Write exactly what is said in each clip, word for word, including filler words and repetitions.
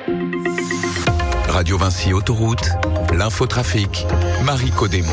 Radio Vinci Autoroute, l'infotrafic, Marie Codemo.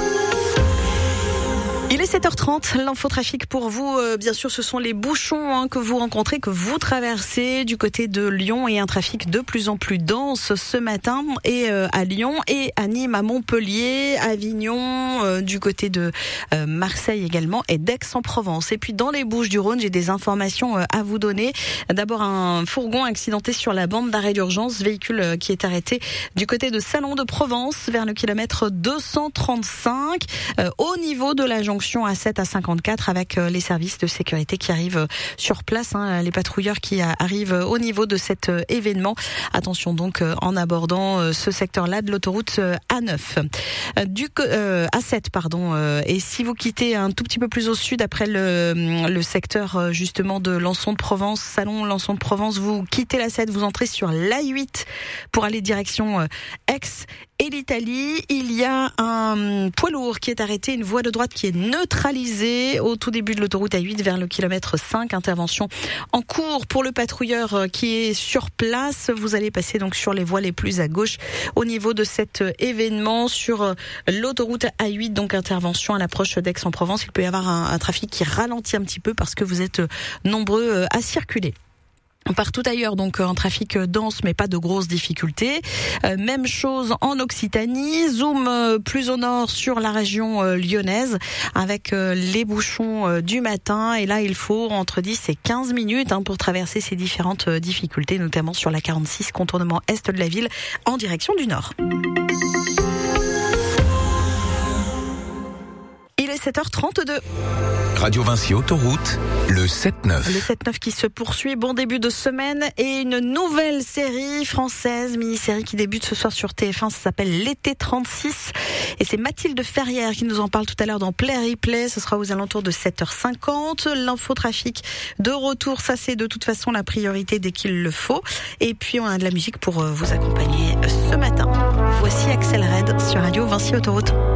Il est sept heures trente, l'infotrafic pour vous, euh, bien sûr ce sont les bouchons hein, que vous rencontrez, que vous traversez du côté de Lyon et un trafic de plus en plus dense ce matin et euh, à Lyon et à Nîmes, à Montpellier, à Avignon, euh, du côté de euh, Marseille également et d'Aix-en-Provence. Et puis dans les Bouches-du-Rhône, j'ai des informations euh, à vous donner. D'abord un fourgon accidenté sur la bande d'arrêt d'urgence, véhicule euh, qui est arrêté du côté de Salon de Provence vers le kilomètre deux cent trente-cinq euh, au niveau de la jonction A sept à cinquante-quatre avec les services de sécurité qui arrivent sur place, hein, les patrouilleurs qui arrivent au niveau de cet événement. Attention donc en abordant ce secteur-là de l'autoroute A neuf. Du euh, A sept pardon. Et si vous quittez un tout petit peu plus au sud après le, le secteur justement de Lançon de Provence, Salon Lançon de Provence, vous quittez l'A sept, vous entrez sur l'A huit pour aller direction Aix et l'Italie. Il y a un poids lourd qui est arrêté, une voie de droite qui est neutralisée au tout début de l'autoroute A huit vers le kilomètre cinq. Intervention en cours pour le patrouilleur qui est sur place. Vous allez passer donc sur les voies les plus à gauche au niveau de cet événement sur l'autoroute A huit. Donc intervention à l'approche d'Aix-en-Provence. Il peut y avoir un, un trafic qui ralentit un petit peu parce que vous êtes nombreux à circuler. Partout ailleurs, donc un trafic dense, mais pas de grosses difficultés. Euh, même chose en Occitanie. Zoom euh, plus au nord sur la région euh, lyonnaise, avec euh, les bouchons euh, du matin. Et là, il faut entre dix et quinze minutes hein, pour traverser ces différentes euh, difficultés, notamment sur la quarante-six, contournement est de la ville, en direction du nord. Il est sept heures trente-deux. Radio Vinci Autoroute, le sept neuf. Le sept neuf qui se poursuit. Bon début de semaine et une nouvelle série française, mini-série qui débute ce soir sur T F un. Ça s'appelle L'été trente-six. Et c'est Mathilde Ferrière qui nous en parle tout à l'heure dans Play Replay. Ce sera aux alentours de sept heures cinquante. L'infotrafic de retour, ça c'est de toute façon la priorité dès qu'il le faut. Et puis on a de la musique pour vous accompagner ce matin. Voici Axel Red sur Radio Vinci Autoroute.